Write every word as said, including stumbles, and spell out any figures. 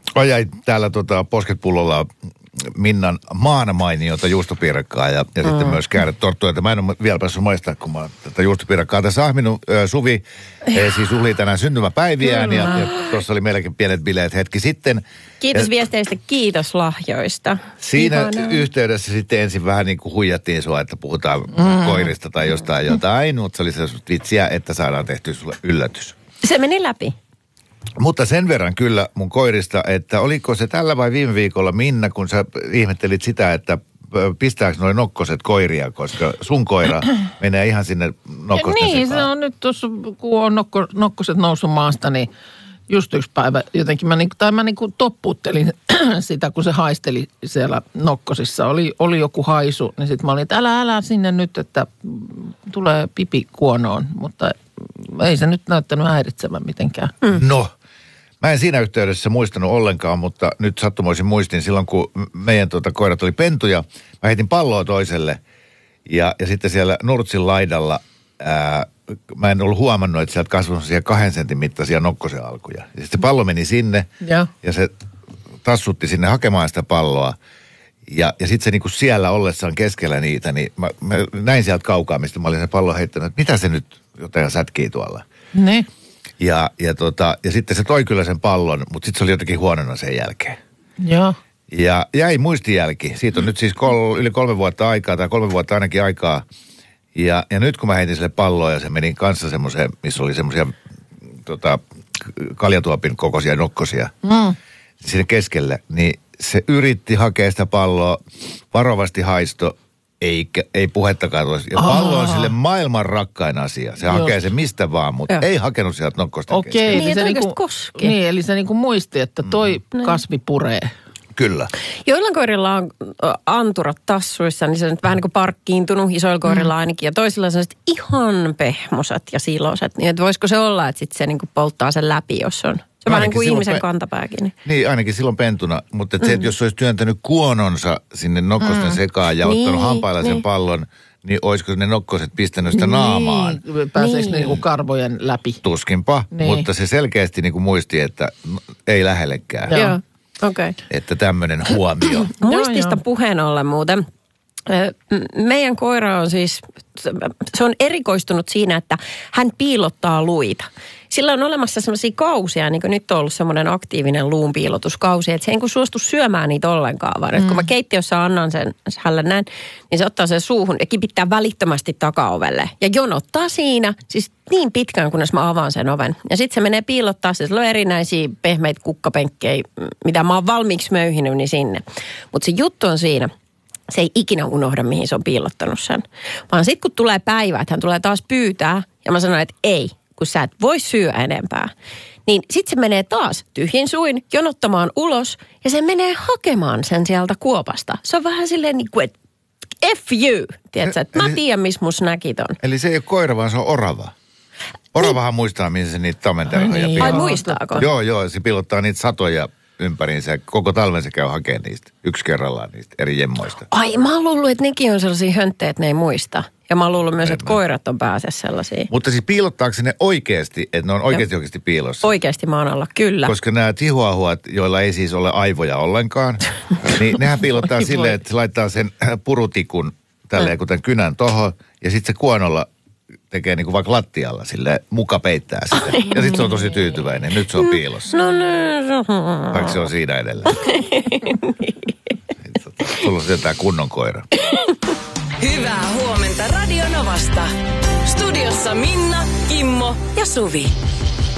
Ajai täällä tota, posketpullolla Minnan maanamainiota juustopiirakkaa ja, ja mm. sitten myös kääretorttuja. Mä en ole vielä päässyt maistaa, kun mä tätä juustopiirakkaa tässä ahminut. Ö, Suvi e, siis juhlii tänään syntymäpäiviään ja, ja tuossa oli meilläkin pienet bileet hetki sitten. Kiitos ja, viesteistä, kiitos lahjoista. Siinä Ihanaa. yhteydessä sitten ensin vähän niin kuin huijattiin sua, että puhutaan mm. koirista tai jostain jotain, mutta se oli sellaista vitsiä, että saadaan tehtyä sulle yllätys. Se meni läpi. Mutta sen verran kyllä mun koirista, että oliko se tällä vai viime viikolla Minna, kun sä ihmettelit sitä, että pistääkö noi nokkoset koiria, koska sun koira menee ihan sinne nokkosten Niin, sikaan. se on nyt tuossa, kun on nokko, nokkoset noussut maasta, niin just yksi päivä jotenkin mä, niin, tai mä niin kuin topputtelin sitä, kun se haisteli siellä nokkosissa. Oli, oli joku haisu, niin sitten mä olin, että älä, älä sinne nyt, että tulee pipi kuonoon, mutta ei se nyt näyttänyt häiritsevän mitenkään. Mm. No, mä en siinä yhteydessä muistanut ollenkaan, mutta nyt sattumoisin muistin silloin, kun meidän tuota, koirat oli pentuja. Mä heitin palloa toiselle ja, ja sitten siellä nurtsin laidalla ää, mä en ollut huomannut, että sieltä kasvoi siihen kahden sentin mittaisia nokkosen alkuja. Ja sitten se pallo meni sinne ja, ja se tassutti sinne hakemaan sitä palloa. Ja, ja sitten se niinku siellä ollessaan keskellä niitä, niin mä, mä näin sieltä kaukaa, mistä mä olin se pallo heittänyt, että mitä se nyt jotain sätkii tuolla. Ne. Ja, ja, tota, ja sitten se toi kyllä sen pallon, mutta sitten se oli jotenkin huonona sen jälkeen. Joo. Ja jäi muistijälki. Siitä on nyt siis kol, yli kolme vuotta aikaa, tai kolme vuotta ainakin aikaa. Ja, ja nyt kun mä heitin sille palloa ja se meni kanssa semmoiseen, missä oli semmoisia tota, kaljatuopin kokoisia nokkosia mm. sinne keskelle, niin se yritti hakea sitä palloa, varovasti haisto, eikä, ei puhettakaan toisi. Ja pallo on sille maailman rakkain asia. Se Just. hakee se mistä vaan, mutta ja. ei hakenut sieltä nokkosten Okei, keskelle. Eli niin, se niinku, koski. Niin, eli se niinku muisti, että toi mm. kasvi puree. Kyllä. Joillain koirilla on anturat tassuissa, niin se on nyt vähän niin kuin parkkiintunut, isoilla koirilla mm. ainakin. Ja toisilla on sellaiset ihan pehmoset ja siloset. Niin että voisiko se olla, että sit se niin kuin polttaa sen läpi, jos on. Se on vähän niin kuin ihmisen pe- kantapääkin. Niin. niin, ainakin silloin pentuna. Mutta mm. se, että jos se olisi työntänyt kuononsa sinne nokkosten mm. sekaan ja niin, ottanut hampailla niin. sen pallon, niin olisiko ne nokkoset pistänyt sitä niin. naamaan? Pääseekö niin. ne niinku karvojen läpi? Tuskinpa, niin. mutta se selkeästi niin kuin muisti, että ei lähellekään. Joo. Joo. Okay. Että tämmöinen huomio. Muistista puheen ollen muuten. Meidän koira on siis, se on erikoistunut siinä, että hän piilottaa luita. Sillä on olemassa sellaisia kausia, niin kuin nyt on ollut semmoinen aktiivinen luun piilotuskausi, että se ei suostu syömään niitä ollenkaan, vaan mm. kun mä keittiössä annan sen hälle näin, niin se ottaa sen suuhun ja kipittää välittömästi takaovelle. Ja jonottaa siinä, siis niin pitkään, kunnes mä avaan sen oven. Ja sitten se menee piilottaa, se on erinäisiä pehmeitä kukkapenkkejä, mitä mä oon valmiiksi möyhinyt, niin sinne. Mutta se juttu on siinä, se ei ikinä unohda, mihin se on piilottanut sen. Vaan sitten kun tulee päivä, että hän tulee taas pyytää, ja mä sanon, että ei, kun sä et voi syödä enempää. Niin sitten se menee taas tyhjin suin jonottamaan ulos, ja se menee hakemaan sen sieltä kuopasta. Se on vähän silleen niin kuin, että F you, tiedätkö, että mä tiedän, missä mun snäkit on. Eli se ei ole koira, vaan se on orava. Oravahan niin. muistaa, missä se niitä tamenteroja niin. piilottaa. Ai muistaako? Joo, joo, se piilottaa niitä satoja ympäriinsä. Koko talven se käy hakemaan niistä, yksi kerrallaan niistä eri jemmoista. Ai, mä oon luullut, että nekin on sellaisia hönttejä, että ne ei muista. Ja mä oon luullut myös, että koirat on pääasiassa sellaisia. Mutta siis piilottaako ne oikeasti, että ne on oikeasti oikeasti piilossa? Oikeasti maan alla, kyllä. Koska nämä chihuahuat, joilla ei siis ole aivoja ollenkaan, niin nehän piilottaa silleen, että se laittaa sen purutikun tälleen kuten kynän tohon, ja sitten se kuonolla tekee niinku vaikka lattialla silleen, muka peittää sitä. Ai, ja sitten se on tosi tyytyväinen. Nyt se on piilossa. No no. Vaikka se on siinä edelleen. Sulla on sieltä kunnon koira. Hyvää huomenta Radio Novasta. Studiossa Minna, Kimmo ja Suvi.